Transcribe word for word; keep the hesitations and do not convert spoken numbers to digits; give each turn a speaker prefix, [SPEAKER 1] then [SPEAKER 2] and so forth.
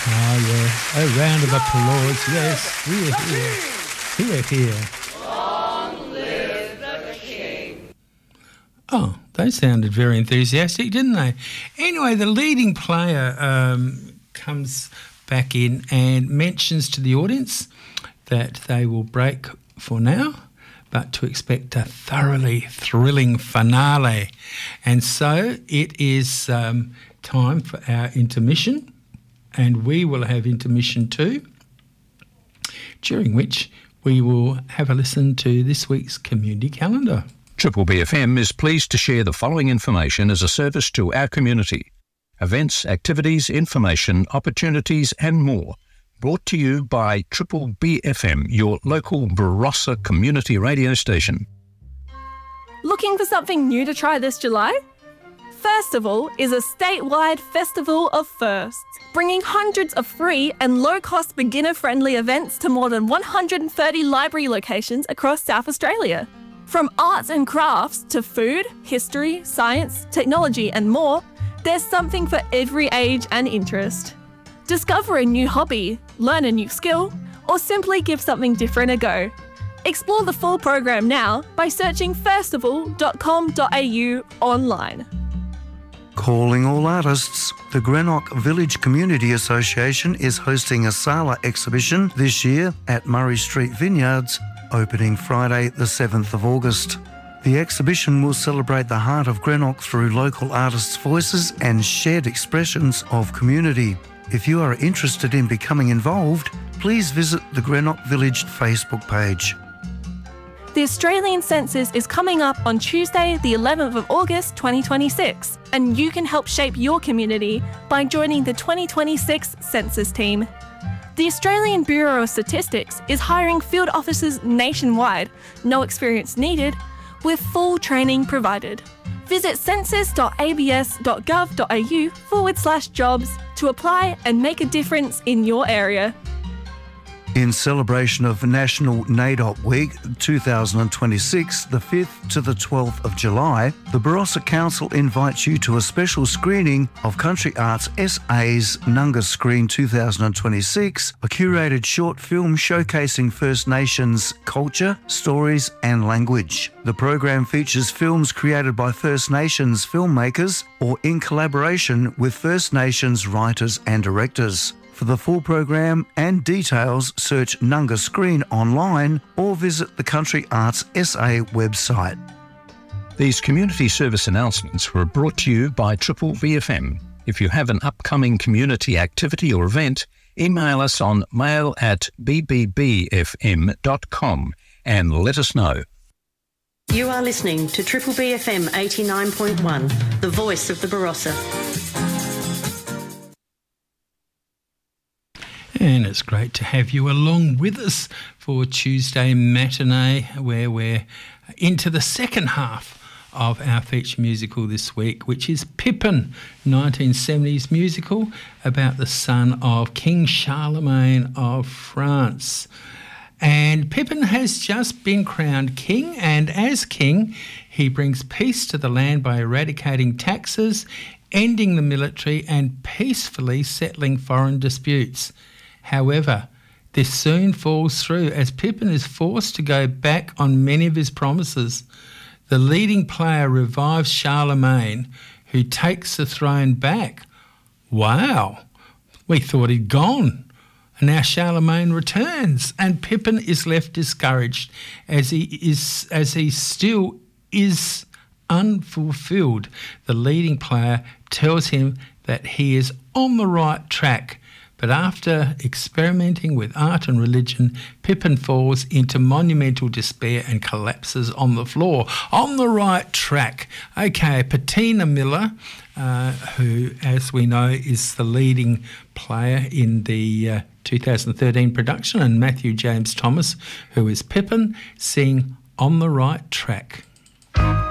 [SPEAKER 1] Oh, yeah. A round of applause. Yes, we're here. We're here.
[SPEAKER 2] Long live the King.
[SPEAKER 1] Oh, they sounded very enthusiastic, didn't they? Anyway, the leading player um, comes back in and mentions to the audience that they will break for now, but to expect a thoroughly thrilling finale. And so it is um, time for our intermission, and we will have intermission too, during which we will have a listen to this week's community calendar.
[SPEAKER 3] Triple B F M is pleased to share the following information as a service to our community. Events, activities, information, opportunities and more. Brought to you by Triple B F M, your local Barossa community radio station.
[SPEAKER 4] Looking for something new to try this July? Festival is a statewide festival of firsts, bringing hundreds of free and low-cost beginner-friendly events to more than one hundred thirty library locations across South Australia. From arts and crafts to food, history, science, technology and more, there's something for every age and interest. Discover a new hobby, learn a new skill, or simply give something different a go. Explore the full program now by searching festival dot com dot a u online.
[SPEAKER 5] Calling all artists, the Greenock Village Community Association is hosting a Sala exhibition this year at Murray Street Vineyards, opening Friday the seventh of August. The exhibition will celebrate the heart of Greenock through local artists' voices and shared expressions of community. If you are interested in becoming involved, please visit the Greenock Village Facebook page.
[SPEAKER 4] The Australian Census is coming up on Tuesday, the eleventh of August twenty twenty-six, and you can help shape your community by joining the twenty twenty-six Census team. The Australian Bureau of Statistics is hiring field officers nationwide, no experience needed, with full training provided. Visit census dot a b s dot gov dot a u forward slash jobs to apply and make a difference in your area.
[SPEAKER 5] In celebration of National NAIDOC Week two thousand twenty-six, the fifth to the twelfth of July, the Barossa Council invites you to a special screening of Country Arts S A's Nunga Screen two thousand twenty-six, a curated short film showcasing First Nations culture, stories and language. The program features films created by First Nations filmmakers or in collaboration with First Nations writers and directors. For the full program and details, search Nunga Screen online or visit the Country Arts S A website.
[SPEAKER 3] These community service announcements were brought to you by Triple B F M. If you have an upcoming community activity or event, email us on mail at b b b f m dot com and let us know.
[SPEAKER 6] You are listening to Triple B F M eighty-nine point one, the voice of the Barossa.
[SPEAKER 1] And it's great to have you along with us for Tuesday matinee, where we're into the second half of our feature musical this week, which is Pippin, nineteen seventies musical about the son of King Charlemagne of France. And Pippin has just been crowned king, and as king, he brings peace to the land by eradicating taxes, ending the military, and peacefully settling foreign disputes. However, this soon falls through as Pippin is forced to go back on many of his promises. The leading player revives Charlemagne, who takes the throne back. Wow, we thought he'd gone. And now Charlemagne returns, and Pippin is left discouraged as he is as he still is unfulfilled. The leading player tells him that he is on the right track. But after experimenting with art and religion, Pippin falls into monumental despair and collapses on the floor. On the right track. Okay, Patina Miller, uh, who, as we know, is the leading player in the uh, two thousand thirteen production, and Matthew James Thomas, who is Pippin, sing On the Right Track.